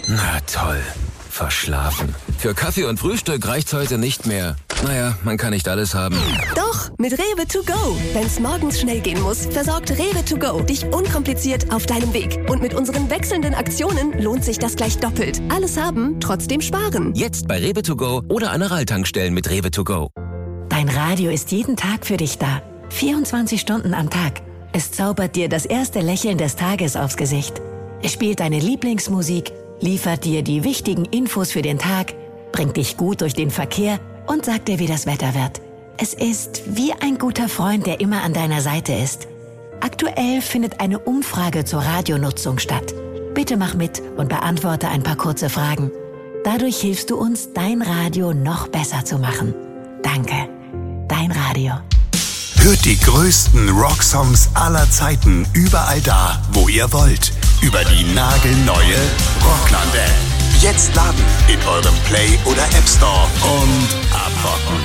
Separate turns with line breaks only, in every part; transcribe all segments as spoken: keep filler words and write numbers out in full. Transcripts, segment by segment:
Na toll. Verschlafen. Für Kaffee und Frühstück reicht's heute nicht mehr. Naja, man kann nicht alles haben.
Doch, mit Rewe to go. Wenn's morgens schnell gehen muss, versorgt Rewe to go dich unkompliziert auf deinem Weg. Und mit unseren wechselnden Aktionen lohnt sich das gleich doppelt. Alles haben, trotzdem sparen.
Jetzt bei Rewe to go oder an Aral-Tankstellen mit Rewe to go.
Dein Radio ist jeden Tag für dich da. vierundzwanzig Stunden am Tag. Es zaubert dir das erste Lächeln des Tages aufs Gesicht. Es spielt deine Lieblingsmusik, liefert dir die wichtigen Infos für den Tag, bringt dich gut durch den Verkehr und sagt dir, wie das Wetter wird. Es ist wie ein guter Freund, der immer an deiner Seite ist. Aktuell findet eine Umfrage zur Radionutzung statt. Bitte mach mit und beantworte ein paar kurze Fragen. Dadurch hilfst du uns, dein Radio noch besser zu machen. Danke. Dein Radio.
Hört die größten Rocksongs aller Zeiten überall da, wo ihr wollt. Über die nagelneue Rockland-App. Jetzt laden in eurem Play- oder App Store und abrocken.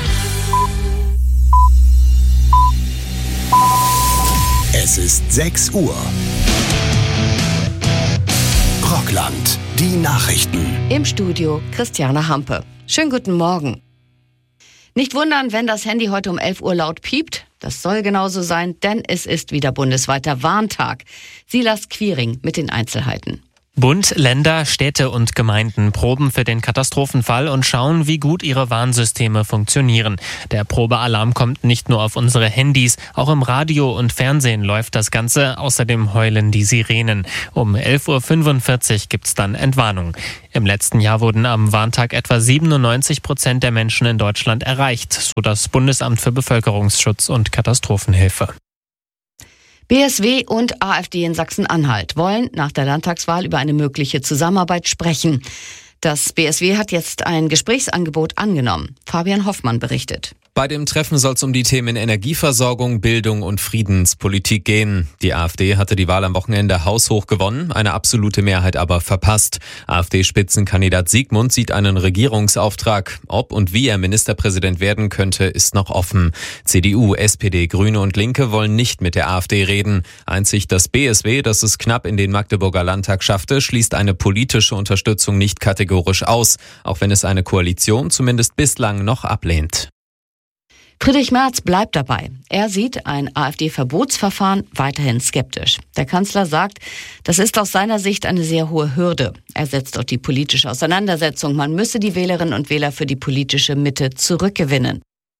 Es ist sechs Uhr. Rockland, die Nachrichten.
Im Studio Christiane Hampe. Schönen guten Morgen. Nicht wundern, wenn das Handy heute um elf Uhr laut piept. Das soll genauso sein, denn es ist wieder bundesweiter Warntag. Silas Quiring mit den Einzelheiten.
Bund, Länder, Städte und Gemeinden proben für den Katastrophenfall und schauen, wie gut ihre Warnsysteme funktionieren. Der Probealarm kommt nicht nur auf unsere Handys, auch im Radio und Fernsehen läuft das Ganze. Außerdem heulen die Sirenen. Um elf Uhr fünfundvierzig gibt's dann Entwarnung. Im letzten Jahr wurden am Warntag etwa siebenundneunzig Prozent der Menschen in Deutschland erreicht, so das Bundesamt für Bevölkerungsschutz und Katastrophenhilfe.
B S W und AfD in Sachsen-Anhalt wollen nach der Landtagswahl über eine mögliche Zusammenarbeit sprechen. Das B S W hat jetzt ein Gesprächsangebot angenommen. Fabian Hoffmann berichtet.
Bei dem Treffen soll es um die Themen Energieversorgung, Bildung und Friedenspolitik gehen. Die AfD hatte die Wahl am Wochenende haushoch gewonnen, eine absolute Mehrheit aber verpasst. AfD-Spitzenkandidat Siegmund sieht einen Regierungsauftrag. Ob und wie er Ministerpräsident werden könnte, ist noch offen. C D U, S P D, Grüne und Linke wollen nicht mit der AfD reden. Einzig das B S W, das es knapp in den Magdeburger Landtag schaffte, schließt eine politische Unterstützung nicht kategorisch aus, auch wenn es eine Koalition zumindest bislang noch ablehnt.
Friedrich Merz bleibt dabei. Er sieht ein AfD-Verbotsverfahren weiterhin skeptisch. Der Kanzler sagt, das ist aus seiner Sicht eine sehr hohe Hürde. Er setzt auf die politische Auseinandersetzung. Man müsse die Wählerinnen und Wähler für die politische Mitte zurückgewinnen.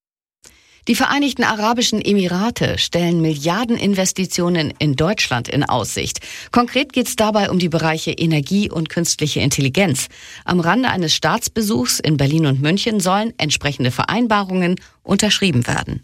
Die Vereinigten Arabischen Emirate stellen Milliardeninvestitionen in Deutschland in Aussicht. Konkret geht es dabei um die Bereiche Energie und künstliche Intelligenz. Am Rande eines Staatsbesuchs in Berlin und München sollen entsprechende Vereinbarungen unterschrieben werden.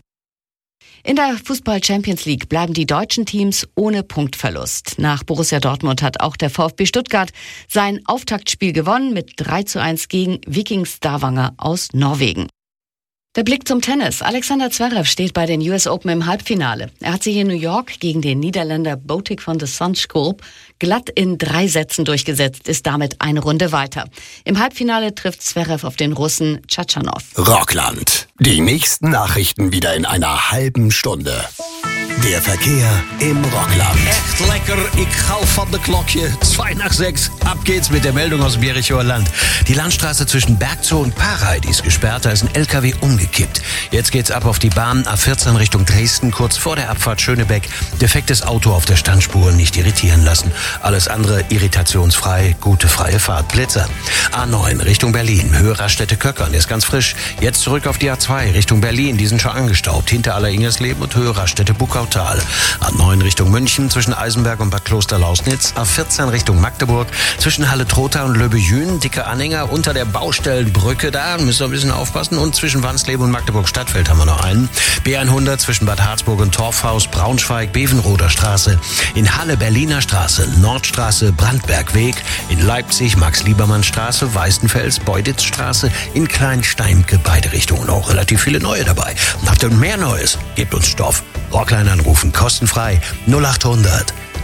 In der Fußball-Champions League bleiben die deutschen Teams ohne Punktverlust. Nach Borussia Dortmund hat auch der VfB Stuttgart sein Auftaktspiel gewonnen mit drei zu eins gegen Viking Stavanger aus Norwegen. Der Blick zum Tennis. Alexander Zverev steht bei den U S Open im Halbfinale. Er hat sich in New York gegen den Niederländer Botic van de Zandschulp glatt in drei Sätzen durchgesetzt, ist damit eine Runde weiter. Im Halbfinale trifft Zverev auf den Russen Tschatschanow.
Rockland. Die nächsten Nachrichten wieder in einer halben Stunde. Der Verkehr im Rockland.
Echt lecker, ich hau von der Glocke. Zwei nach sechs. Ab geht's mit der Meldung aus dem Jerichoer Land. Die Landstraße zwischen Bergzow und Parey, die ist gesperrt, da ist ein L K W umgekippt. Jetzt geht's ab auf die Bahn A vierzehn Richtung Dresden, kurz vor der Abfahrt Schönebeck. Defektes Auto auf der Standspur, nicht irritieren lassen. Alles andere irritationsfrei, gute freie Fahrt. Blitzer. A neun Richtung Berlin, Höhe Raststätte Köckern, ist ganz frisch. Jetzt zurück auf die A zwei Richtung Berlin, die sind schon angestaubt. Hinter Aller-Ingersleben und Höhe Raststätte Buckautal. A neun Richtung München zwischen Eisenberg und Bad Kloster-Lausnitz. A vierzehn Richtung Magdeburg zwischen Halle-Trotha und Löbejün. Dicke Anhänger unter der Baustellenbrücke. Da müsst ihr ein bisschen aufpassen. Und zwischen Wansleben und Magdeburg-Stadtfeld haben wir noch einen. B hundert zwischen Bad Harzburg und Torfhaus, Braunschweig, Bevenroder Straße. In Halle Berliner Straße, Nordstraße, Brandbergweg. In Leipzig Max-Liebermann-Straße, Weißenfels, Beuditzstraße. In Kleinsteimke, beide Richtungen. Auch relativ viele neue dabei. Und habt ihr mehr Neues? Gebt uns Stoff. Rockline anrufen, kostenfrei null acht hundert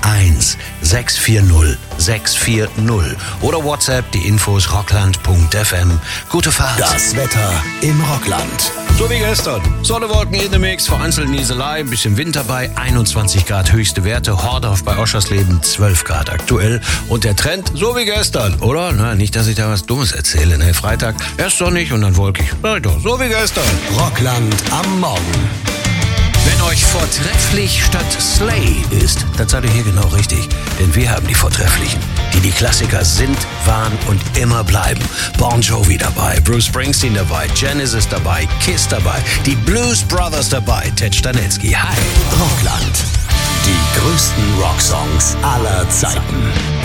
eins sechs vier null sechs vier null oder WhatsApp die Infos rockland punkt f m. Gute Fahrt.
Das Wetter im Rockland.
So wie gestern. Sonne, Wolken in the Mix, vereinzelt Nieselei, ein bisschen Wind dabei, einundzwanzig Grad höchste Werte, Hordorf bei Oschersleben zwölf Grad aktuell und der Trend so wie gestern, oder? Na, nicht, dass ich da was Dummes erzähle, ne? Freitag erst sonnig und dann wolkig. Sag ich doch, so wie gestern.
Rockland am Morgen.
Wenn euch vortrefflich statt Slay ist, dann seid ihr hier genau richtig. Denn wir haben die Vortrefflichen, die die Klassiker sind, waren und immer bleiben. Bon Jovi dabei, Bruce Springsteen dabei, Genesis dabei, Kiss dabei, die Blues Brothers dabei, Ted Stanitzky. Hi.
Rockland. Die größten Rocksongs aller Zeiten.